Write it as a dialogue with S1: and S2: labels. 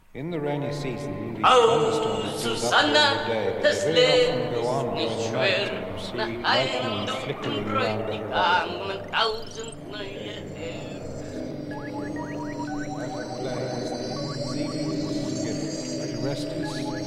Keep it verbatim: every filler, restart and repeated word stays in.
S1: In the rainy season, these
S2: Oh,
S1: thunderstorms build up
S2: Susanna,
S1: during the day,
S2: das
S1: but they very often
S2: Leben
S1: go on
S2: ist nicht
S1: during the night,
S2: schwer.
S1: and you see
S2: Nach
S1: lightning
S2: einem dunklen
S1: flickering around over
S2: Bräutigam
S1: everything.
S2: und tausend neue Herren.
S1: That place, the seasons get pretty restless.